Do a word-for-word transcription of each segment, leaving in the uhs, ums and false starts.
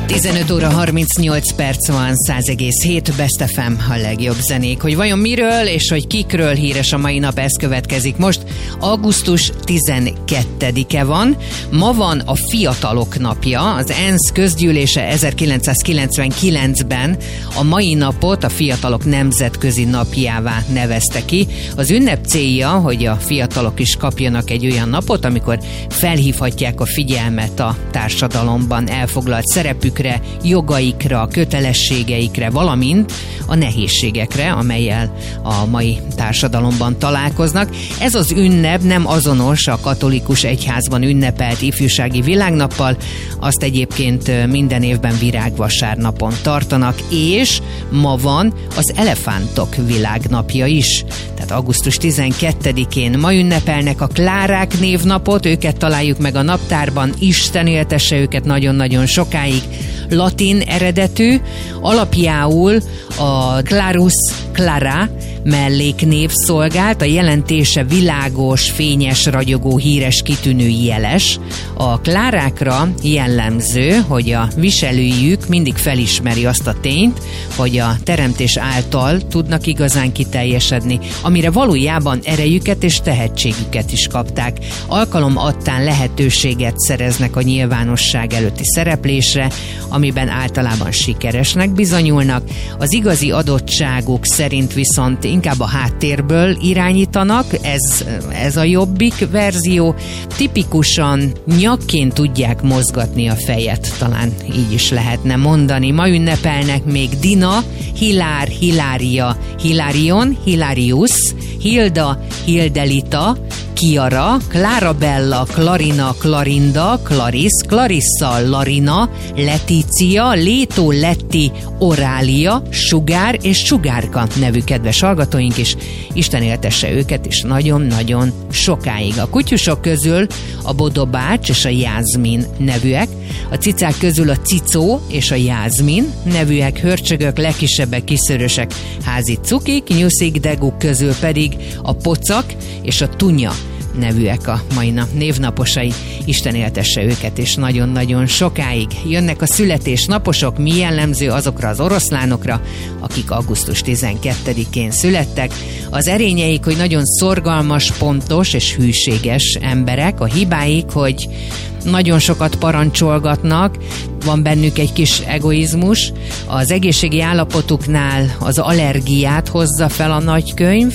tizenöt óra harmincnyolc perc van, száz egész hét Best ef em, a legjobb zenék. Hogy vajon miről és hogy kikről híres a mai nap, ez következik most. augusztus tizenkettedike van, ma van a fiatalok napja. Az ENSZ közgyűlése ezerkilencszázkilencvenkilencben a mai napot a fiatalok nemzetközi napjává nevezte ki. Az ünnep célja, hogy a fiatalok is kapjanak egy olyan napot, amikor felhívhatják a figyelmet a társadalomban elfoglalt szerepükre, jogaikra, kötelességeikre, valamint a nehézségekre, amellyel a mai társadalomban találkoznak. Ez az ünnep nem azonos a katolikus egyházban ünnepelt ifjúsági világnappal, azt egyébként minden évben virágvasárnapon tartanak, és ma van az elefántok világnapja is. Tehát augusztus tizenkettedikén ma ünnepelnek a Klárák névnapot, őket találjuk meg a naptárban, Isten éltesse őket nagyon-nagyon sokáig. Latin eredetű, alapjául a Clarus Clara melléknév szolgált, a jelentése világos, fényes, ragyogó, híres, kitűnő, jeles. A Klárákra jellemző, hogy a viselőjük mindig felismeri azt a tényt, hogy a teremtés által tudnak igazán kiteljesedni, amire valójában erejüket és tehetségüket is kapták. Alkalom adtán lehetőséget szereznek a nyilvánosság előtti szereplésre, amiben általában sikeresnek bizonyulnak. Az igazi adottságok szerint viszont inkább a háttérből irányítanak, ez, ez a jobbik verzió. Tipikusan nyakként tudják mozgatni a fejet, talán így is lehetne mondani. Ma ünnepelnek még Dina, Hilár, Hilária, Hilarion, Hilarius, Hilda, Hildelita, Kiara, Clarabella, Clarina, Clarinda, Clarice, Clarissa, Larina, Letícia, Létó, Letti, Orália, Sugár és Sugárka nevű kedves hallgatóink is. Isten éltesse őket is nagyon-nagyon sokáig. A kutyusok közül a Bodobács és a Jászmin nevűek, a cicák közül a Cicó és a Jászmin nevűek, hörcsögök, legkisebbek, kiszörösek, házi cukik, nyuszik, deguk közül pedig a Pocak és a Tunya nevűek a mai nap névnaposai. Isten éltesse őket, és nagyon-nagyon sokáig. Jönnek a születésnaposok, mi jellemző azokra az oroszlánokra, akik augusztus tizenkettedikén születtek. Az erényeik, hogy nagyon szorgalmas, pontos és hűséges emberek. A hibáik, hogy nagyon sokat parancsolgatnak, van bennük egy kis egoizmus. Az egészségi állapotuknál az allergiát hozza fel a nagykönyv.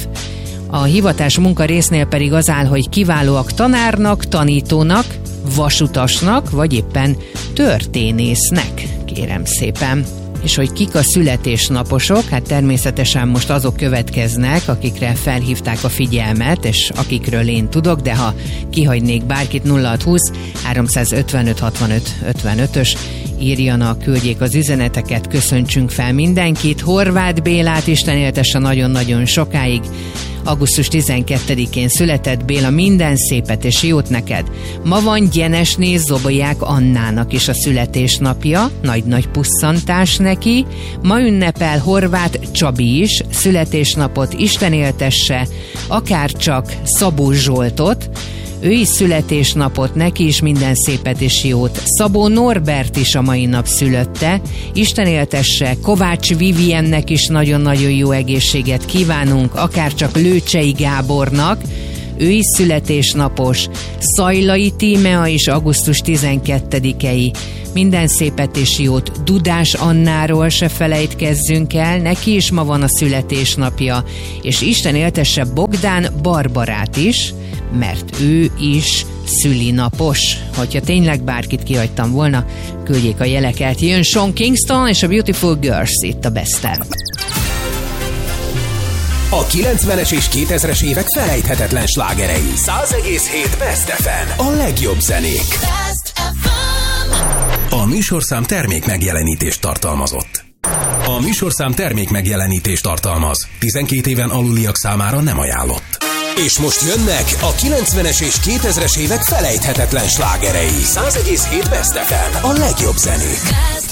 A hivatás munka résznél pedig az áll, hogy kiválóak tanárnak, tanítónak, vasutasnak, vagy éppen történésznek, kérem szépen. És hogy kik a születésnaposok, hát természetesen most azok következnek, akikre felhívták a figyelmet, és akikről én tudok, de ha kihagynék bárkit, nulla hat húsz háromszázötvenöt hatvanöt ötvenötös, írjanak, küldjék az üzeneteket, köszöntsünk fel mindenkit. Horváth Bélát, Isten éltesse nagyon-nagyon sokáig. augusztus tizenkettedikén született Béla, minden szépet és jót neked. Ma van Gyenesné Zobolyák Annának is a születésnapja, nagy-nagy pusszantás neki. Ma ünnepel Horváth Csabi is születésnapot, Isten éltesse, akárcsak Szabó Zsoltot, ő is születésnapot, neki is minden szépet és jót. Szabó Norbert is a mai nap szülötte, Isten éltesse, Kovács Viviennek is nagyon-nagyon jó egészséget kívánunk, akárcsak Lőcsei Gábornak, ő is születésnapos. Szajlai Tímea is augusztus tizenkettedikei. Minden szépet és jót. Dudás Annáról se felejtkezzünk el, neki is ma van a születésnapja, és Isten éltesse Bogdán Barbarát is, mert ő is szülinapos. Hogyha tényleg bárkit kihagytam volna, küldjék a jeleket. Jön Sean Kingston és a Beautiful Girls itt a Besten. A kilencvenes és kétezres évek felejthetetlen slágerei. száz egész hét Best ef em. A legjobb zenék. A műsorszám termék megjelenítést tartalmazott. A műsorszám termék megjelenítést tartalmaz. tizenkét éven aluliak számára nem ajánlott. És most jönnek a kilencvenes és kétezres évek felejthetetlen slágerei. száz egész hét Best ef em. A legjobb zenék.